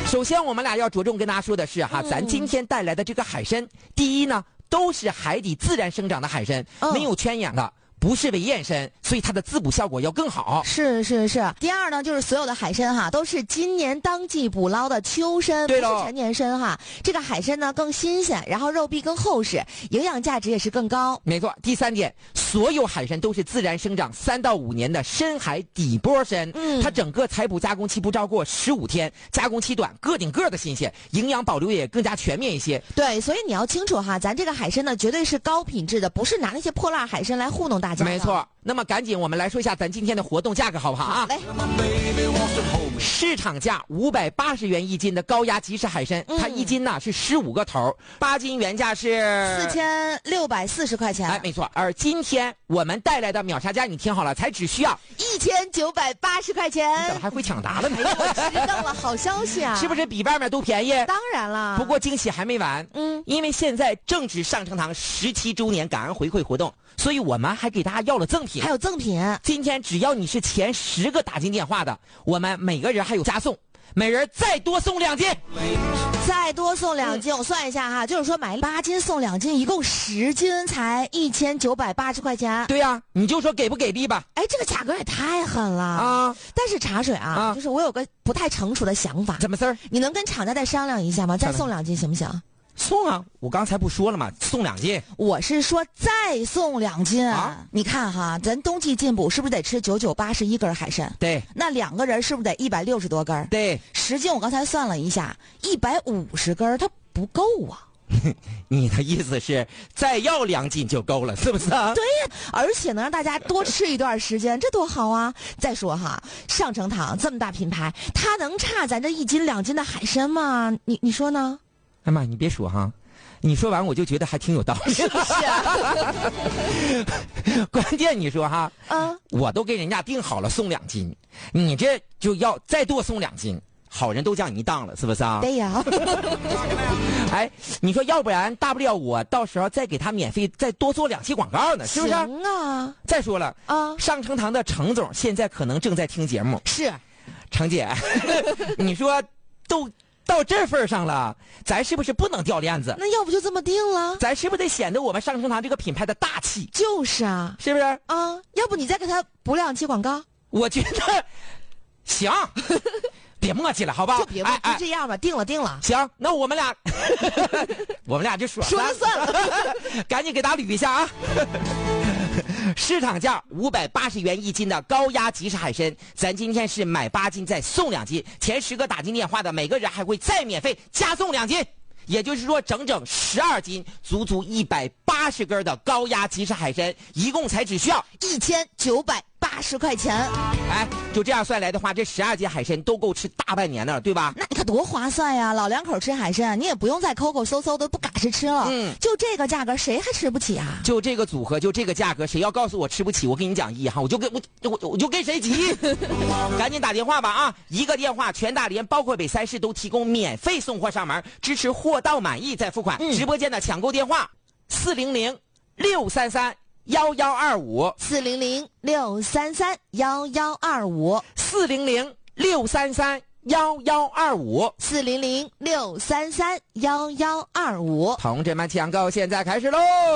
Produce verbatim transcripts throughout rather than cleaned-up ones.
首先我们俩要着重跟大家说的是哈，咱今天带来的这个海参，第一呢都是海底自然生长的海参，没有圈养的，不是为验参，所以它的滋补效果要更好。 是是是。第二呢，就是所有的海参哈，都是今年当季捕捞的秋参，不是陈年参哈。这个海参呢更新鲜，然后肉壁更厚实，营养价值也是更高。 没错。第三点，所有海参都是自然生长三到五年的深海底波参，嗯，它整个采捕加工期不超过十五天，加工期短，个顶个的新鲜，营养保留也更加全面一些。 对，所以你要清楚哈，咱这个海参呢绝对是高品质的，不是拿那些破烂海参来糊弄大家。 没错。那么赶紧我们来说一下咱今天的活动价格好不好啊？ 好嘞。 市场价五百八十元一斤的高压即食海参，嗯、它一斤呢是十五个头，八斤原价是四千六百四十块钱。 哎，没错。而今天我们带来的秒杀价，你听好了，才只需要一千九百八十块钱。 你怎么还会抢答了呢？ 哎呦，知道了，好消息啊！ 是不是比外面都便宜？ 当然了。 不过惊喜还没完，嗯，因为现在正值上城堂十七周年感恩回馈活动，所以我们还给大家要了赠品。 还有赠品， 今天只要你是前十个打进电话的，我们每个人还有加送，每人再多送两斤， 再多送两斤。嗯、我算一下哈，就是说买八斤送两斤，一共十斤才一千九百八十块钱。 对呀、啊，你就说给不给力吧？ 哎，这个价格也太狠了啊！但是茶水啊，啊就是我有个不太成熟的想法。 怎么事儿？ 你能跟厂家再商量一下吗？再送两斤行不行？ 送啊！我刚才不说了吗？送两斤。 我是说再送两斤啊！你看哈，咱冬季进补是不是得吃九九八十一根海参？ 对。 那两个人是不是得一百六十多根？ 对。 十斤我刚才算了一下，一百五十根它不够啊。 你的意思是再要两斤就够了，是不是啊？ 对呀，而且能让大家多吃一段时间，这多好啊！再说哈，上城堂这么大品牌，它能差咱这一斤两斤的海参吗？你你说呢？ 哎妈，你别说哈，你说完我就觉得还挺有道理。 是不是啊？ 关键你说哈， 啊， 我都给人家定好了送两斤，你这就要再多送两斤，好人都叫你当了，是不是啊？ 对呀。 哎，你说要不然大不了我到时候再给他免费再多做两期广告呢，是不是？ 行啊。 再说了啊， 上城堂的程总现在可能正在听节目。 是， 程姐，你说都到这份上了，咱是不是不能掉链子？ 那要不就这么定了？ 咱是不是得显得我们上城堂这个品牌的大气？ 就是啊， 是不是？ 啊，要不你再给他补两期广告？ 我觉得行。别磨叽了，好吧？ 就别磨，就这样吧，定了定了。 行，那我们俩，我们俩就说说了算了， 赶紧给大家捋一下啊！市场价五百八十元一斤的高压即食海参，咱今天是买八斤再送两斤，前十个打进电话的每个人还会再免费加送两斤，也就是说整整十二斤，足足一百八十根的高压即食海参，一共才只需要一千九百八十块钱。 哎，就这样算来的话，这十二斤海参都够吃大半年了，对吧？ 那你可多划算呀！老两口吃海参，你也不用再抠抠搜搜的不嘎实吃了。嗯，就这个价格，谁还吃不起啊？ 就这个组合，就这个价格，谁要告诉我吃不起，我跟你讲一哈，我就跟我我我就跟谁急。赶紧打电话吧啊！一个电话，全大连包括北三市都提供免费送货上门，支持货到满意再付款。嗯、直播间的抢购电话：四零零六三三。幺幺二五四零零六三三幺幺二五四零零六三三幺幺二五四零零六三三幺幺二五， 同志们抢购现在开始喽！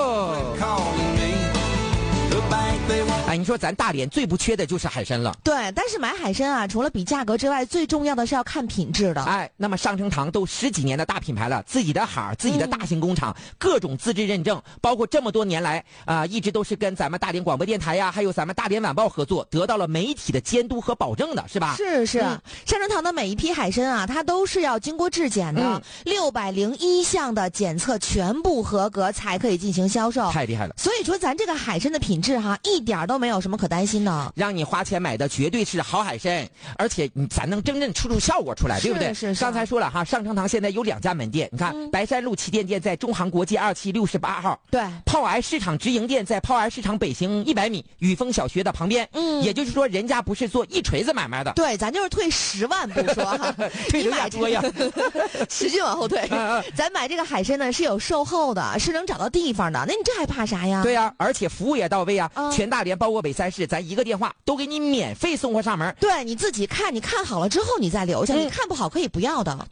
哎，你说咱大连最不缺的就是海参了。 对，但是买海参啊，除了比价格之外，最重要的是要看品质的。 哎，那么上城堂都十几年的大品牌了，自己的海，自己的大型工厂，嗯、各种资质认证，包括这么多年来啊、呃，一直都是跟咱们大连广播电台呀，还有咱们大连晚报合作，得到了媒体的监督和保证的，是吧？ 是是，嗯、上城堂的每一批海参啊，它都是要经过质检的，六百零一项的检测全部合格才可以进行销售。 太厉害了！ 所以说，咱这个海参的品质哈，一点都没有什么可担心的。 让你花钱买的绝对是好海参，而且你咱能真正吃出效果出来，对不对？ 是是是。 刚才说了哈，上城堂现在有两家门店，你看、嗯、白山路旗舰店在中航国际二期六十八号， 对， 炮癌市场直营店在炮癌市场北行一百米雨峰小学的旁边。嗯，也就是说，人家不是做一锤子买卖的， 对，咱就是退十万不说哈， 退有点多呀， 使劲往后退。咱买这个海参呢是有售后的，是能找到地方的，那你这还怕啥呀？ 对呀、啊，而且服务也到位啊，嗯、全大连包括北三市，咱一个电话都给你免费送货上门。 对，你自己看，你看好了之后你再留下，嗯、你看不好可以不要的。